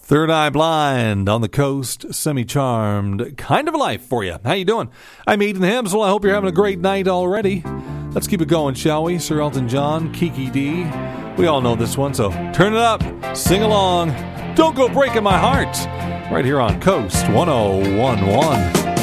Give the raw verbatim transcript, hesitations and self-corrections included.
Third Eye Blind on the coast, semi-charmed, kind of a life for you. How you doing? I'm Eden Hemswell. I hope you're having a great night already. Let's keep it going, shall we? Sir Elton John, Kiki D. We all know this one, so turn it up, sing along. Don't go breaking my heart. Right here on Coast one oh one point one.